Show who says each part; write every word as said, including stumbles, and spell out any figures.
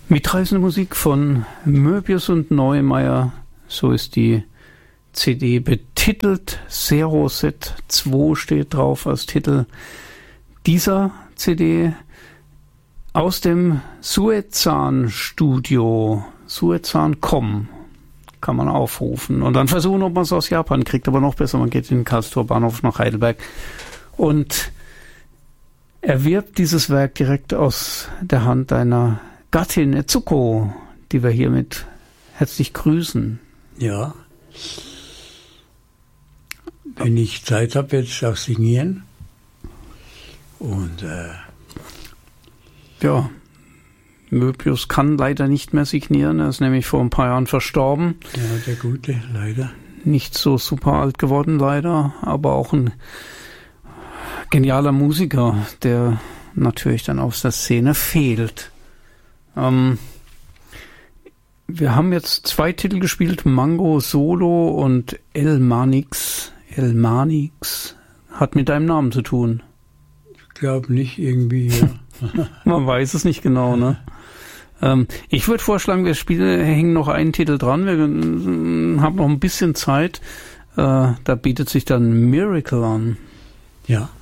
Speaker 1: Mitreißende Musik von Möbius und Neumeier, so ist die C D betitelt. Zero Set zwei steht drauf als Titel dieser C D aus dem Suezan-Studio. Suezan Punkt com kann man aufrufen und dann versuchen, ob man es aus Japan kriegt, aber noch besser, man geht in den Karlsruher Bahnhof nach Heidelberg und erwirbt dieses Werk direkt aus der Hand deiner Gattin Etsuko, die wir hiermit herzlich grüßen.
Speaker 2: Ja. Wenn ich Zeit habe, werde ich auch signieren. Und äh
Speaker 1: ja, Möbius kann leider nicht mehr signieren. Er ist nämlich vor ein paar Jahren verstorben.
Speaker 2: Ja, der Gute, leider.
Speaker 1: Nicht so super alt geworden, leider, aber auch ein genialer Musiker, der natürlich dann aus der Szene fehlt. Ähm, wir haben jetzt zwei Titel gespielt, Mango Solo und El Manix. El Manix hat mit deinem Namen zu tun.
Speaker 2: Ich glaube nicht irgendwie, ja.
Speaker 1: Man weiß es nicht genau, ne? Ähm, ich würde vorschlagen, wir spielen, hängen noch einen Titel dran. Wir äh, haben noch ein bisschen Zeit. Äh, da bietet sich dann Miracle an.
Speaker 2: Ja.